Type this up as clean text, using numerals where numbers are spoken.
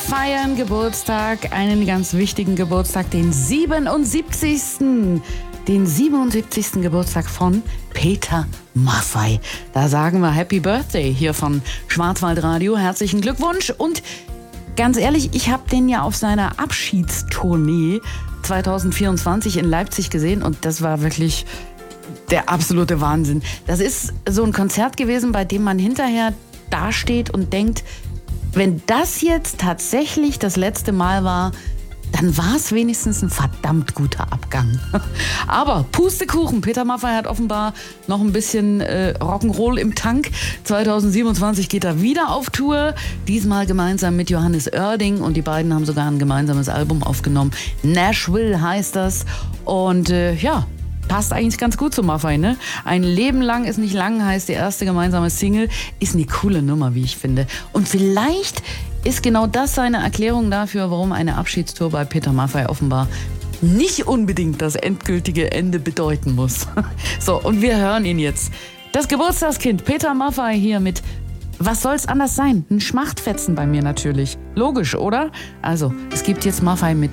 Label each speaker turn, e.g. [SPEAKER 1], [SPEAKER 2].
[SPEAKER 1] feiern Geburtstag, einen ganz wichtigen Geburtstag, den 77. Geburtstag von Peter Maffay. Da sagen wir Happy Birthday hier von Schwarzwaldradio. Herzlichen Glückwunsch. Und ganz ehrlich, ich habe den ja auf seiner Abschiedstournee 2024 in Leipzig gesehen und das war wirklich der absolute Wahnsinn. Das ist so ein Konzert gewesen, bei dem man hinterher dasteht und denkt, wenn das jetzt tatsächlich das letzte Mal war, dann war es wenigstens ein verdammt guter Abgang. Aber Pustekuchen, Peter Maffay hat offenbar noch ein bisschen Rock'n'Roll im Tank. 2027 geht er wieder auf Tour, diesmal gemeinsam mit Johannes Oerding und die beiden haben sogar ein gemeinsames Album aufgenommen. Nashville heißt das und passt eigentlich ganz gut zu Maffay, ne? Ein Leben lang ist nicht lang heißt die erste gemeinsame Single. Ist eine coole Nummer, wie ich finde. Und vielleicht ist genau das seine Erklärung dafür, warum eine Abschiedstour bei Peter Maffay offenbar nicht unbedingt das endgültige Ende bedeuten muss. So, und wir hören ihn jetzt. Das Geburtstagskind Peter Maffay hier mit Was soll's anders sein? Ein Schmachtfetzen bei mir natürlich. Logisch, oder? Also, es gibt jetzt Maffay mit